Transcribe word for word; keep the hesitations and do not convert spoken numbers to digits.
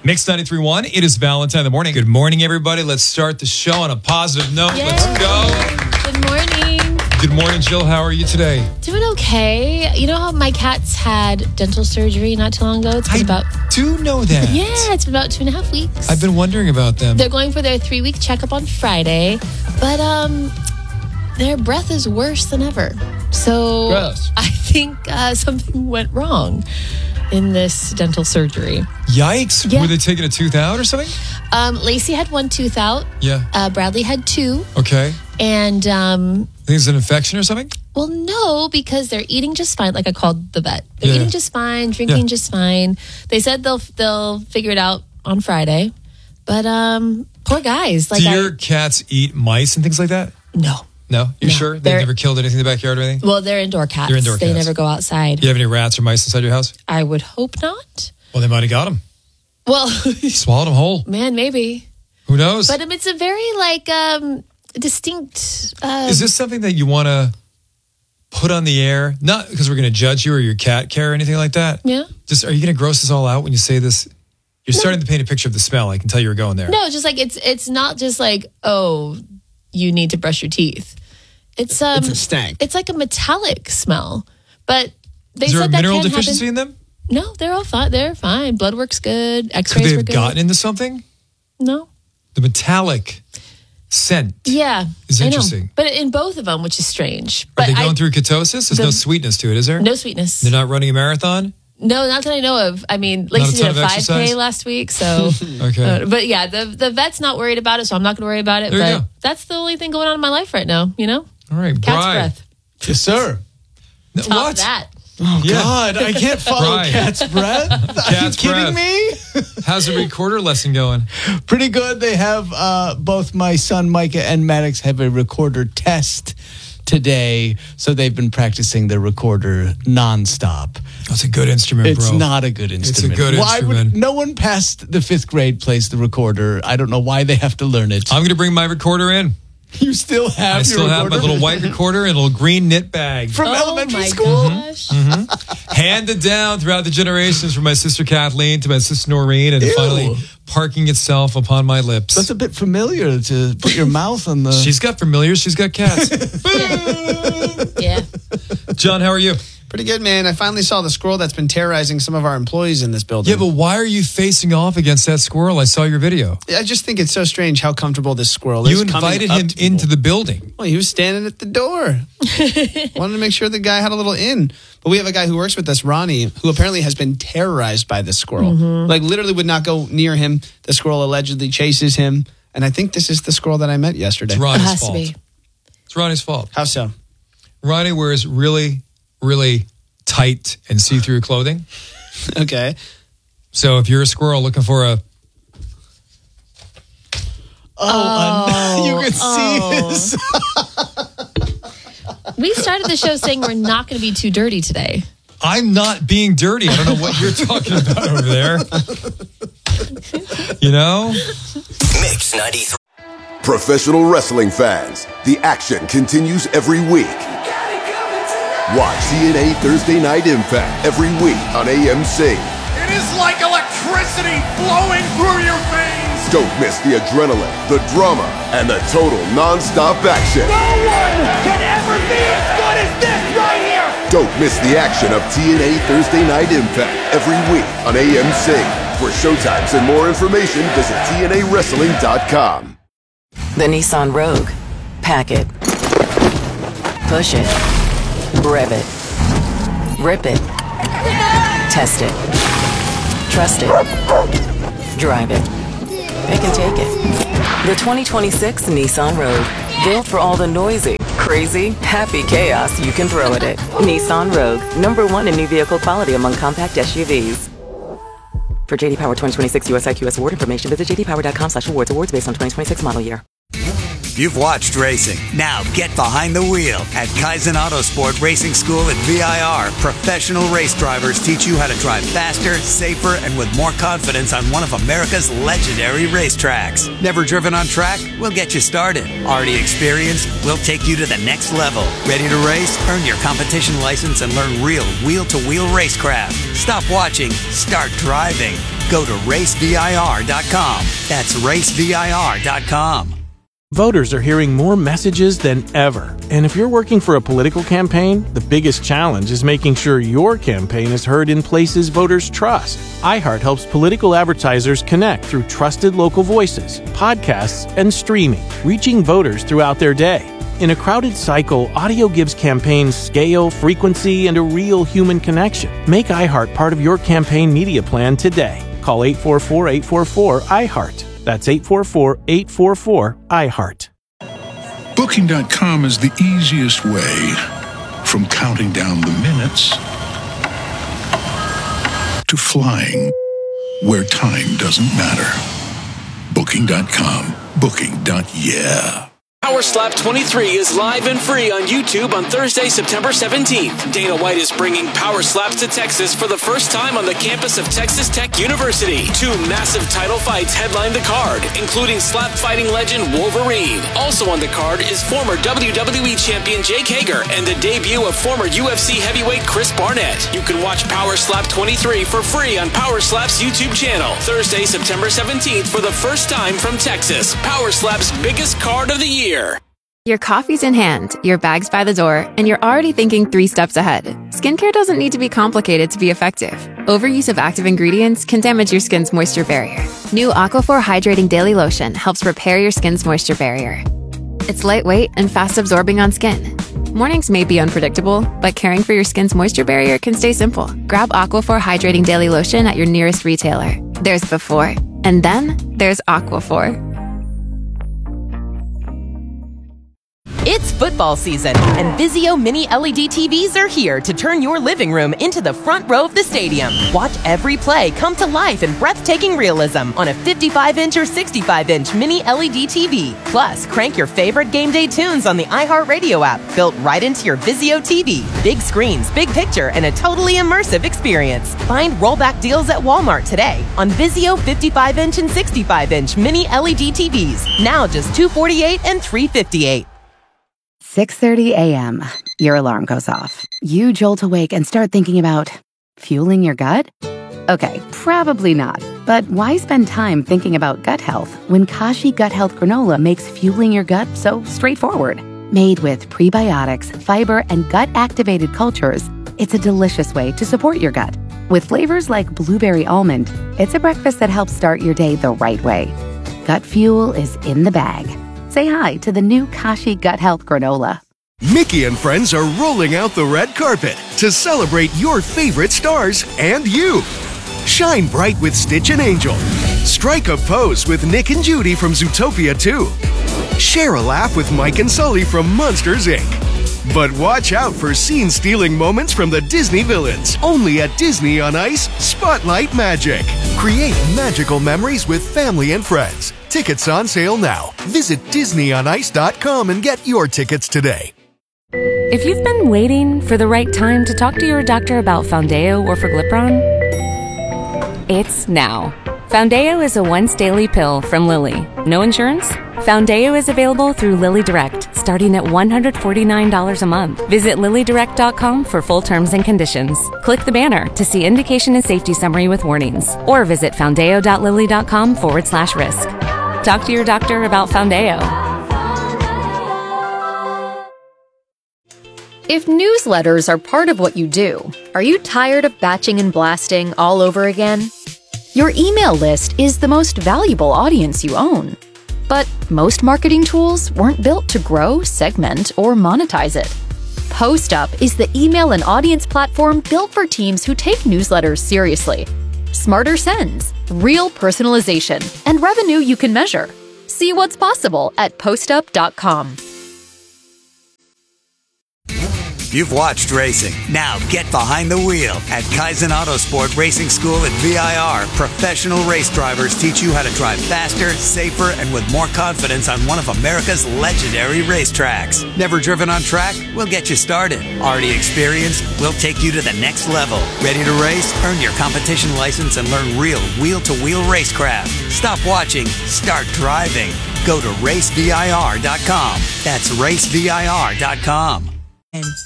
Mix ninety-three point one, it is Valentine in the morning. Good morning, everybody. Let's start the show on a positive note. Yay. Let's go. Good morning. Good morning, Jill. How are you today? Doing okay. You know how my cats had dental surgery not too long ago? It's been I about do know that. Yeah, it's been about two and a half weeks. I've been wondering about them. They're going for their three-week checkup on Friday, but um, their breath is worse than ever. So Gross. I think uh, something went wrong in this dental surgery. Yikes. Yeah. Were they taking a tooth out or something? Um, Lacey had one tooth out. Yeah. Uh, Bradley had two. Okay. And, um, Think it's an infection or something? well, no, because they're eating just fine. Like I called the vet. They're Yeah. eating just fine, drinking Yeah. just fine. They said they'll they'll figure it out on Friday. But um, poor guys. Like Do I, your cats eat mice and things like that? no. No? You're No. sure? They've They're- never killed anything in the backyard or anything? Well, they're indoor cats. They're indoor they cats. never go outside. Do you have any rats or mice inside your house? I would hope not. Well, they might have got them. Well, Swallowed them whole. man, maybe. Who knows? But um, it's a very like um distinct. Um, Is this something that you want to put on the air? Not because we're going to judge you or your cat care or anything like that. Yeah. Just, are you going to gross us all out when you say this? You're starting to paint a picture of the smell. I can tell you were going there. No, just like it's it's not just like, oh, you need to brush your teeth. It's um It's a stank. It's like a metallic smell. But they Is there said a that mineral can deficiency happen. in them? No, they're all fine. They're fine. Blood works good. Could X-rays they were have good. gotten into something? No. The metallic scent. Yeah. Is I know. interesting. But in both of them, which is strange. Are But they going I, through ketosis? There's the- no sweetness to it, is there? no sweetness. They're not running a marathon? No, not that I know of. I mean, Not Lacey a ton did a of five exercise? K last week, so. Okay. uh, but yeah, the the vet's not worried about it, so I'm not going to worry about it. There you but go. that's the only thing going on in my life right now, you know? all right. Cat's Bri. breath. Yes, sir. No, Top what? that. Oh, Yeah. God. I can't follow Right. cat's breath. Are Cat's you kidding breath. me? How's the recorder lesson going? Pretty good. They have uh, both my son Micah and Maddox have a recorder test today, so they've been practicing their recorder nonstop. That's a good instrument, It's bro. not a good instrument. good why instrument. Would, no one past the fifth grade plays the recorder. I don't know why they have to learn it. I'm going to bring my recorder in. You still have I your still have my recorder? little white recorder and a little green knit bag. from Oh elementary my school. gosh. Handed down throughout the generations from my sister Kathleen to my sister Noreen, and Ew. finally parking itself upon my lips. That's a bit familiar to put your mouth on the. She's got familiars. She's got cats. Yeah. John, how are you? Pretty good, man. I finally saw the squirrel that's been terrorizing some of our employees in this building. Yeah, but why are you facing off against that squirrel? I saw your video. I just think it's so strange how comfortable this squirrel is. You invited coming up him to people. into the building. Well, he was standing at the door. Wanted to make sure the guy had a little in. But we have a guy who works with us, Ronnie, who apparently has been terrorized by this squirrel. Like, literally would not go near him. The squirrel allegedly chases him. And I think this is the squirrel that I met yesterday. It's It Ronnie's has to fault. be. It's Ronnie's fault. How so? Ronnie wears really, really tight and see-through clothing. Okay. So if you're a squirrel looking for a Oh, you can oh. see this. We started the show saying we're not going to be too dirty today. I'm not being dirty. I don't know what you're talking about over there. You know? Mix ninety-three. Professional wrestling fans, the action continues every week. Watch T N A Thursday Night Impact every week on A M C. It is like electricity flowing through your veins. Don't miss the adrenaline, the drama, and the total non-stop action. No one can ever be as good as this right here. Don't miss the action of T N A Thursday Night Impact every week on A M C. For showtimes and more information, visit T N A wrestling dot com. The Nissan Rogue. Pack it. Push it. Rev it. Rip it. Test it. Trust it. Drive it. Pick and take it. The twenty twenty-six Nissan Rogue. Built for all the noisy, crazy, happy chaos you can throw at it. Nissan Rogue. Number one in new vehicle quality among compact S U Vs. For J D Power twenty twenty-six U S I Q S award information, visit j d power dot com slash awards. Awards based on twenty twenty-six model year. You've watched racing. Now get behind the wheel at Kaizen Autosport Racing School at V I R. Professional race drivers teach you how to drive faster, safer, and with more confidence on one of America's legendary racetracks. Never driven on track? We'll get you started. Already experienced? We'll take you to the next level. Ready to race? Earn your competition license and learn real wheel-to-wheel racecraft. Stop watching. Start driving. Go to race V I R dot com. That's race V I R dot com. Voters are hearing more messages than ever. And if you're working for a political campaign, the biggest challenge is making sure your campaign is heard in places voters trust. iHeart helps political advertisers connect through trusted local voices, podcasts, and streaming, reaching voters throughout their day. In a crowded cycle, audio gives campaigns scale, frequency, and a real human connection. Make iHeart part of your campaign media plan today. Call eight four four, eight four four, iHeart. That's eight four four, eight four four, iHeart. Booking dot com is the easiest way from counting down the minutes to flying where time doesn't matter. Booking dot com. Booking. Yeah. Power Slap twenty-three is live and free on YouTube on Thursday, September seventeenth. Dana White is bringing Power Slaps to Texas for the first time on the campus of Texas Tech University. Two massive title fights headline the card, including slap fighting legend Wolverine. Also on the card is former W W E champion Jake Hager and the debut of former U F C heavyweight Chris Barnett. You can watch Power Slap twenty-three for free on Power Slap's YouTube channel. Thursday, September seventeenth for the first time from Texas. Power Slap's biggest card of the year. Your coffee's in hand, your bag's by the door, and you're already thinking three steps ahead. Skincare doesn't need to be complicated to be effective. Overuse of active ingredients can damage your skin's moisture barrier. New Aquaphor Hydrating Daily Lotion helps repair your skin's moisture barrier. It's lightweight and fast absorbing on skin. Mornings may be unpredictable, but caring for your skin's moisture barrier can stay simple. Grab Aquaphor Hydrating Daily Lotion at your nearest retailer. There's before, and then there's Aquaphor. It's football season, and Vizio Mini L E D T Vs are here to turn your living room into the front row of the stadium. Watch every play come to life in breathtaking realism on a fifty-five inch or sixty-five inch Mini L E D T V. Plus, crank your favorite game day tunes on the iHeartRadio app, built right into your Vizio T V. Big screens, big picture, and a totally immersive experience. Find rollback deals at Walmart today on Vizio fifty-five inch and sixty-five inch Mini L E D T Vs. Now just two hundred forty-eight dollars and three hundred fifty-eight dollars. six thirty a.m. Your alarm goes off. You jolt awake and start thinking about fueling your gut? Okay, probably not. But why spend time thinking about gut health when Kashi Gut Health Granola makes fueling your gut so straightforward? Made with prebiotics, fiber, and gut-activated cultures, it's a delicious way to support your gut. With flavors like blueberry almond, it's a breakfast that helps start your day the right way. Gut fuel is in the bag. Say hi to the new Kashi Gut Health Granola. Mickey and friends are rolling out the red carpet to celebrate your favorite stars and you. Shine bright with Stitch and Angel. Strike a pose with Nick and Judy from Zootopia two. Share a laugh with Mike and Sully from Monsters, Incorporated. But watch out for scene-stealing moments from the Disney villains. Only at Disney on Ice, Spotlight Magic. Create magical memories with family and friends. Tickets on sale now. Visit Disney on Ice dot com and get your tickets today. If you've been waiting for the right time to talk to your doctor about Foundayo or Forglipron, it's now. Foundayo is a once-daily pill from Lilly. No insurance? Foundayo is available through Lilly Direct, starting at one hundred forty-nine dollars a month. Visit lilly direct dot com for full terms and conditions. Click the banner to see indication and safety summary with warnings, or visit foundayo dot lilly dot com forward slash risk. Talk to your doctor about Foundayo. If newsletters are part of what you do, are you tired of batching and blasting all over again? Your email list is the most valuable audience you own. But most marketing tools weren't built to grow, segment, or monetize it. PostUp is the email and audience platform built for teams who take newsletters seriously. Smarter sends, real personalization, and revenue you can measure. See what's possible at postup dot com. You've watched racing. Now get behind the wheel at Kaizen Autosport Racing School at V I R. Professional race drivers teach you how to drive faster, safer, and with more confidence on one of America's legendary racetracks. Never driven on track? We'll get you started. Already experienced? We'll take you to the next level. Ready to race? Earn your competition license and learn real wheel-to-wheel racecraft. Stop watching. Start driving. Go to race V I R dot com. That's race V I R dot com.